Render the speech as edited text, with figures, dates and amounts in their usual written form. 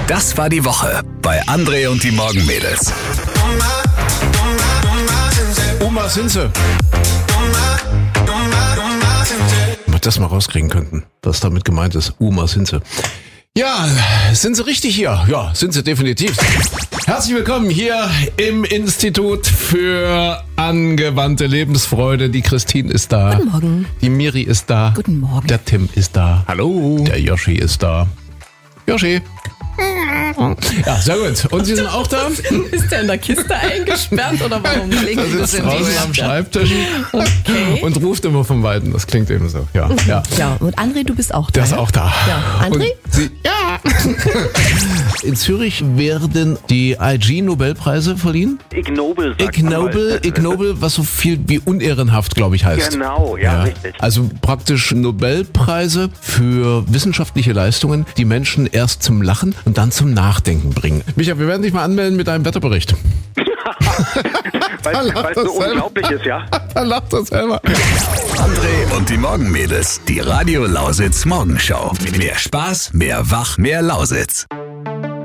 Das war die Woche bei André und die Morgenmädels. Oma Sinse. Wenn wir das mal rauskriegen könnten, was damit gemeint ist. Oma Sinse. Ja, sind Sie richtig hier? Ja, sind Sie definitiv. Herzlich willkommen hier im Institut für angewandte Lebensfreude. Die Christine ist da. Guten Morgen. Die Miri ist da. Guten Morgen. Der Tim ist da. Hallo. Der Yoshi ist da. Yoshi. Ja, sehr gut. Und Sie sind auch da? Ist der in der Kiste eingesperrt oder warum klingt Er das sitzt in draußen am Schreibtisch Okay. und ruft immer von Weitem. Das klingt eben so. Ja, ja. Ja, und André, du bist auch da. Der ist auch da. Ja. André? Und Sie, ja. In Zürich werden die IG-Nobelpreise verliehen. Ig Nobel. Ig Nobel, was so viel wie unehrenhaft, glaube ich, heißt. Genau, ja, richtig. Also praktisch Nobelpreise für wissenschaftliche Leistungen, die Menschen erst zum Lachen und dann zum Nachdenken bringen. Micha, wir werden dich mal anmelden mit einem Wetterbericht. Weil es so unglaublich ist, ja. Da lacht er selber. André und die Morgenmädels. Die Radio Lausitz Morgenschau. Mehr Spaß, mehr Wach, mehr Lausitz.